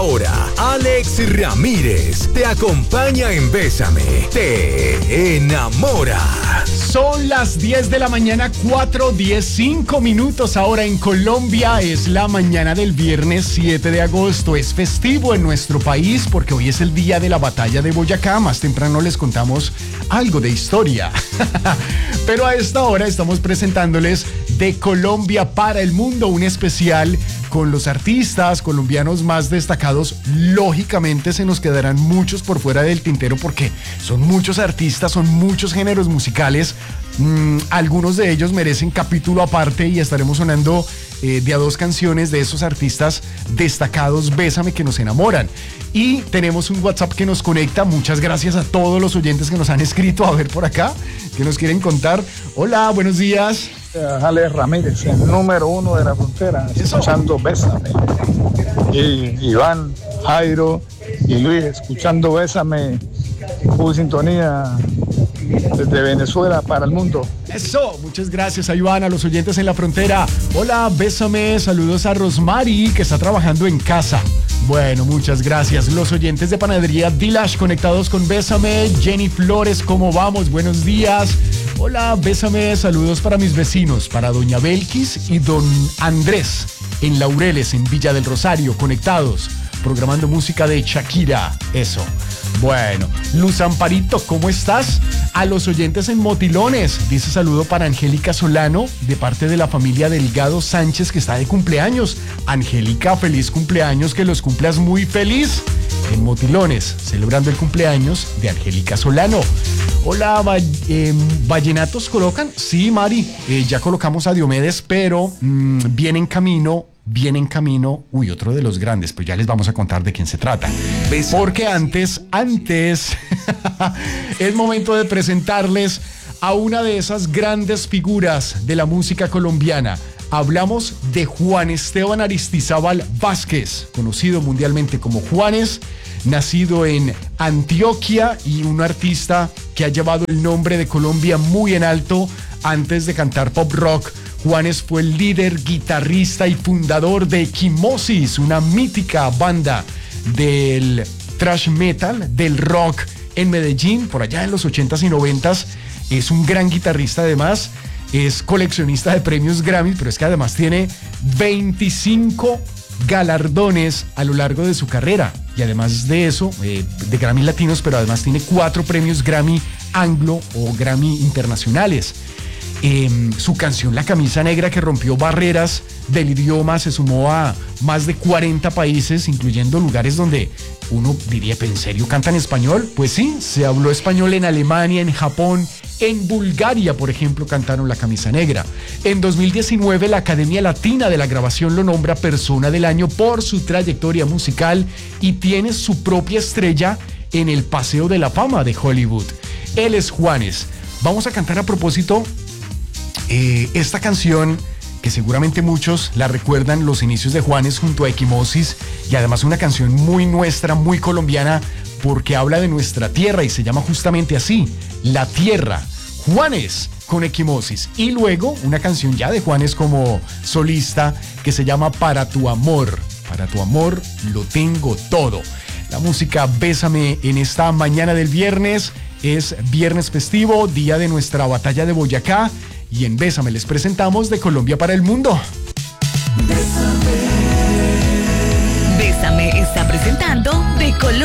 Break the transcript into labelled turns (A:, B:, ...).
A: Ahora, Alex Ramírez te acompaña en Bésame, te enamora.
B: Son las 10 de la mañana, 4:15 ahora en Colombia. Es la mañana del viernes 7 de agosto. Es festivo en nuestro país porque hoy es el día de la batalla de Boyacá. Más temprano les contamos algo de historia. Pero a esta hora estamos presentándoles De Colombia para el Mundo, un especial con los artistas colombianos más destacados. Lógicamente se nos quedarán muchos por fuera del tintero porque son muchos artistas, son muchos géneros musicales. Algunos de ellos merecen capítulo aparte y estaremos sonando de a dos canciones de esos artistas destacados. Bésame, que nos enamoran. Y tenemos un WhatsApp que nos conecta. Muchas gracias a todos los oyentes que nos han escrito a ver por acá, que nos quieren contar. Hola, buenos días.
C: Alex Ramírez, el número 1 de la frontera, escuchando Bésame. Y Iván, Jairo y Luis, escuchando Bésame. Full sintonía desde Venezuela para el mundo.
B: Eso, muchas gracias a Iván, a los oyentes en la frontera. Hola, Bésame, saludos a Rosmary, que está trabajando en casa. Bueno, muchas gracias. Los oyentes de Panadería Dilash conectados con Bésame. Jenny Flores, ¿cómo vamos? Buenos días. Hola, Bésame, saludos para mis vecinos, para doña Belkis y don Andrés, en Laureles, en Villa del Rosario, conectados, programando música de Shakira. Eso. Bueno, Luz Amparito, ¿cómo estás? A los oyentes en Motilones, dice saludo para Angélica Solano, de parte de la familia Delgado Sánchez, que está de cumpleaños. Angélica, feliz cumpleaños, que los cumplas muy feliz. En Motilones, celebrando el cumpleaños de Angélica Solano. Hola, ¿vallenatos colocan? Sí, Mari, ya colocamos a Diomedes, pero viene en camino, otro de los grandes, pues ya les vamos a contar de quién se trata. Porque antes, es momento de presentarles a una de esas grandes figuras de la música colombiana. Hablamos de Juan Esteban Aristizábal Vázquez, conocido mundialmente como Juanes, nacido en Antioquia y un artista que ha llevado el nombre de Colombia muy en alto antes de cantar pop rock. Juanes fue el líder, guitarrista y fundador de Equimosis, una mítica banda del thrash metal, del rock en Medellín, por allá en los 80s y 90s. Es un gran guitarrista además, es coleccionista de premios Grammy, pero es que además tiene 25 galardones a lo largo de su carrera. Y además de eso, de Grammy latinos, pero además tiene 4 premios Grammy Anglo o Grammy internacionales. Su canción La Camisa Negra, que rompió barreras del idioma, se sumó a más de 40 países, incluyendo lugares donde uno diría, ¿en serio cantan español? Pues sí, se habló español en Alemania, en Japón, en Bulgaria, por ejemplo, cantaron La Camisa Negra. En 2019, la Academia Latina de la Grabación lo nombra Persona del Año por su trayectoria musical y tiene su propia estrella en el Paseo de la Fama de Hollywood. Él es Juanes. Vamos a cantar a propósito esta canción que seguramente muchos la recuerdan, los inicios de Juanes junto a Equimosis, y además una canción muy nuestra, muy colombiana, porque habla de nuestra tierra y se llama justamente así, La Tierra. Juanes con Equimosis. Y luego una canción ya de Juanes como solista que se llama Para tu amor. Para tu amor lo tengo todo. La música Bésame en esta mañana del viernes. Es viernes festivo, día de nuestra batalla de Boyacá. Y en Bésame les presentamos De Colombia para el Mundo.
D: Bésame está presentando